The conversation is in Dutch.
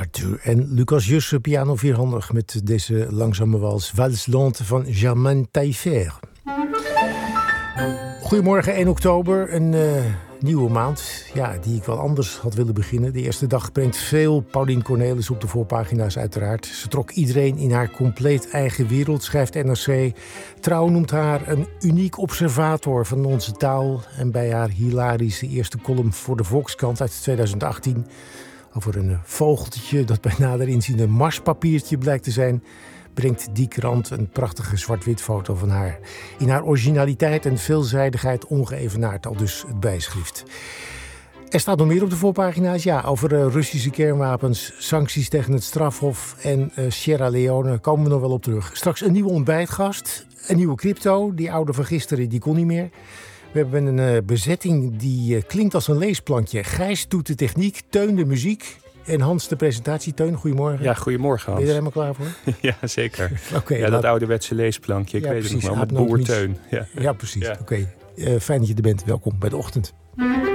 Arthur en Lucas Jusse, piano vierhandig met deze langzame wals Valse Lente van Germaine Taillefer. Goedemorgen, 1 oktober, een nieuwe maand, ja, die ik wel anders had willen beginnen. De eerste dag brengt veel Paulien Cornelis op de voorpagina's uiteraard. Ze trok iedereen in haar compleet eigen wereld, schrijft NRC. Trouw noemt haar een uniek observator van onze taal. En bij haar hilarische eerste column voor de Volkskrant uit 2018... over een vogeltje dat bij nader inzien een marspapiertje blijkt te zijn, brengt die krant een prachtige zwart-wit foto van haar. In haar originaliteit en veelzijdigheid ongeëvenaard, al dus het bijschrift. Er staat nog meer op de voorpagina's, ja, over Russische kernwapens, sancties tegen het strafhof en Sierra Leone komen we nog wel op terug. Straks een nieuwe ontbijtgast, een nieuwe crypto, die oude van gisteren, die kon niet meer. We hebben een bezetting die klinkt als een leesplankje. Gijs doet de techniek, Teun de muziek en Hans de presentatie. Teun, goedemorgen. Ja, goedemorgen Hans. Ben je er helemaal klaar voor? Ja, zeker. Okay, ja, dat ouderwetse leesplankje. Ik weet het nog wel, met boer Teun. Ja, precies. Ja. Oké. Fijn dat je er bent. Welkom bij de ochtend.